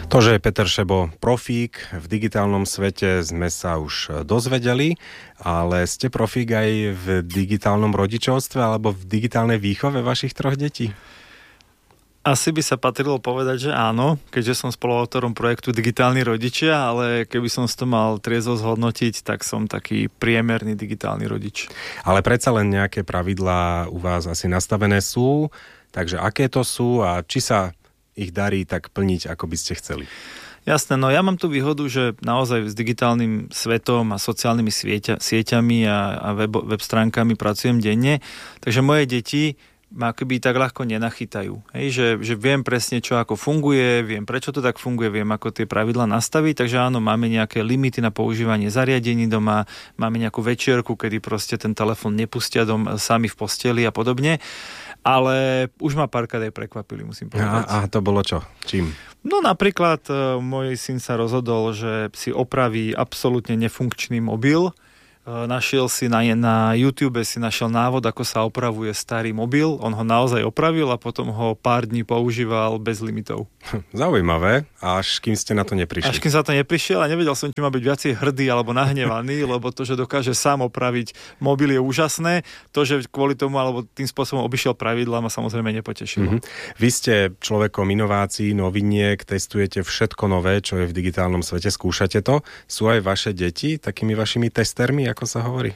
To, že je Peter Šebo profík v digitálnom svete, sme sa už dozvedeli, ale ste profík aj v digitálnom rodičovstve alebo v digitálnej výchove vašich 3 detí? Asi by sa patrilo povedať, že áno, keďže som spoluautorom projektu Digitálni rodičia, ale keby som si to mal triezvo zhodnotiť, tak som taký priemerný digitálny rodič. Ale predsa len nejaké pravidlá u vás asi nastavené sú, takže aké to sú a či sa ich darí tak plniť, ako by ste chceli? Jasné, no ja mám tú výhodu, že naozaj s digitálnym svetom a sociálnymi sieťami a web stránkami pracujem denne, takže moje deti ma akoby tak ľahko nenachytajú. Hej, že viem presne, čo ako funguje, viem, prečo to tak funguje, viem, ako tie pravidlá nastaviť, takže áno, máme nejaké limity na používanie zariadení doma, máme nejakú večierku, kedy proste ten telefon nepustia sami v posteli a podobne, ale už ma párkrát aj prekvapili, musím povedať. A to bolo čo? Čím? No napríklad môj syn sa rozhodol, že si opraví absolútne nefunkčný mobil. Našiel si na YouTube našiel návod, ako sa opravuje starý mobil. On ho naozaj opravil a potom ho pár dní používal bez limitov. Zaujímavé, až kým ste na to neprišli. Až kým sa to neprišiel a nevedel som, či má byť viacej hrdý alebo nahnevaný, lebo to, že dokáže sám opraviť mobil, je úžasné. To, že kvôli tomu alebo tým spôsobom obišiel pravidlá, ma samozrejme nepotešilo. Vy ste človekom inovácií, noviniek, testujete všetko nové, čo je v digitálnom svete, skúšate to. Sú aj vaše deti takými vašimi testermi, ako sa hovorí?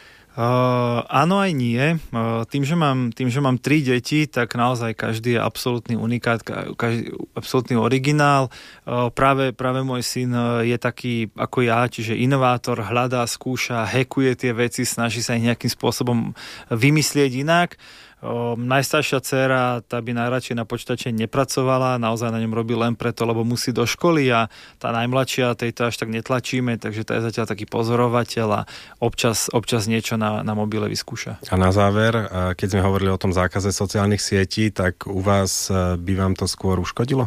Áno aj nie. Tým, že mám 3 deti, tak naozaj každý je absolútny unikát, každý absolútny originál. Práve môj syn je taký ako ja, čiže inovátor, hľadá, skúša, hackuje tie veci, snaží sa ich nejakým spôsobom vymyslieť inak. Najstaršia dcéra, tá by najradšej na počítače nepracovala, naozaj na ňom robí len preto, lebo musí do školy, a tá najmladšia, tejto až tak netlačíme, takže tá je zatiaľ taký pozorovateľ a občas niečo na mobile vyskúša. A na záver, keď sme hovorili o tom zákaze sociálnych sietí, tak u vás by vám to skôr uškodilo?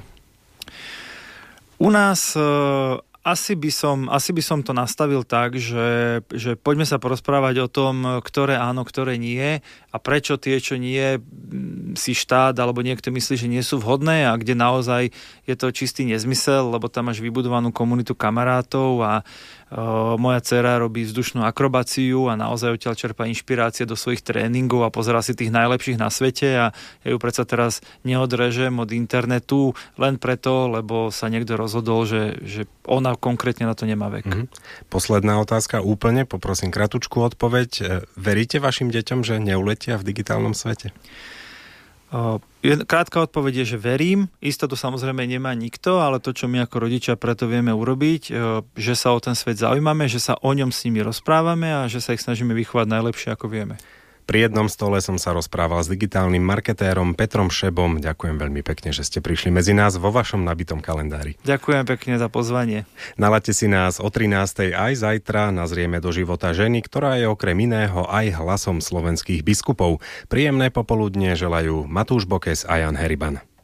U nás asi by som to nastavil tak, že poďme sa porozprávať o tom, ktoré áno, ktoré nie a prečo tie, čo nie, si štát alebo niekto myslí, že nie sú vhodné a kde naozaj je to čistý nezmysel, lebo tam máš vybudovanú komunitu kamarátov a moja dcera robí vzdušnú akrobáciu a naozaj odtiaľ čerpá inšpirácie do svojich tréningov a pozerá si tých najlepších na svete a ja ju predsa teraz neodrežem od internetu len preto, lebo sa niekto rozhodol, že ona konkrétne na to nemá vek. Posledná otázka, úplne, poprosím kratučku odpoveď. Veríte vašim deťom, že neuletia v digitálnom svete? Krátka odpoveď je, že verím. Istotu samozrejme nemá nikto, ale to, čo my ako rodičia preto vieme urobiť, že sa o ten svet zaujímame, že sa o ňom s nimi rozprávame a že sa ich snažíme vychovať najlepšie, ako vieme. Pri jednom stole som sa rozprával s digitálnym marketérom Petrom Šebom. Ďakujem veľmi pekne, že ste prišli medzi nás vo vašom nabitom kalendári. Ďakujem pekne za pozvanie. Nalaďte si nás o 13:00 aj zajtra. Nazrieme do života ženy, ktorá je okrem iného aj hlasom slovenských biskupov. Príjemné popoludnie želajú Matúš Bokes a Jan Heriban.